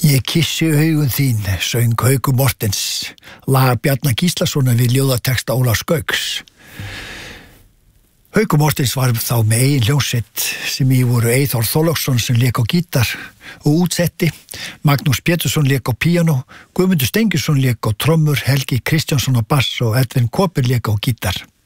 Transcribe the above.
Ég kyssi augun þín, söng Haukur Mortens, lag Bjarna Gíslasonar við ljóðateksta Ólafs Gauks. Haukur Mortens var þá með eigin hljómsveit sem í voru Eyþór Þorláksson sem lék á gítar og útsetti, Magnús Pétursson lék á píanó, Guðmundur Stengjusson lék á trommur, Helgi Kristjánsson á bass og Edvin Kópur lék á gítar.